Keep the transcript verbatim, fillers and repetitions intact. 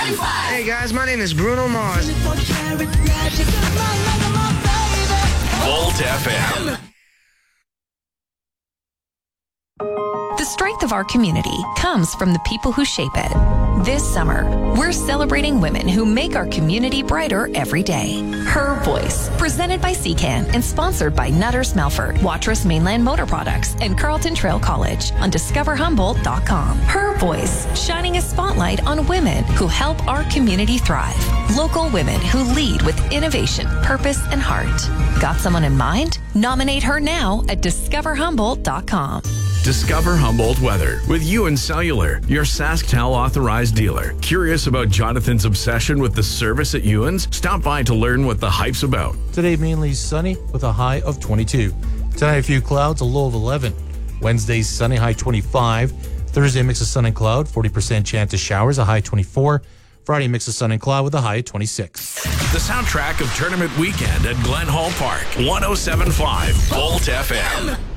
ninety-five. Hey guys, my name is Bruno Mars. Volt F M. The strength of our community comes from the people who shape it. This summer, we're celebrating women who make our community brighter every day. Her Voice, presented by C C A N and sponsored by Nutters Melford, Watrous Mainland Motor Products, and Carleton Trail College on discover humboldt dot com. Her Voice, shining a spotlight on women who help our community thrive. Local women who lead with innovation, purpose, and heart. Got someone in mind? Nominate her now at discover humboldt dot com. Discover Humboldt weather with Ewan Cellular, your SaskTel authorized dealer. Curious about Jonathan's obsession with the service at Ewan's? Stop by to learn what the hype's about. Today mainly sunny with a high of twenty-two. Tonight a few clouds, a low of eleven. Wednesday sunny, high twenty-five. Thursday mix of sun and cloud, forty percent chance of showers, a high twenty-four. Friday mix of sun and cloud with a high of twenty-six. The soundtrack of Tournament Weekend at Glen Hall Park. one oh seven point five Volt F M.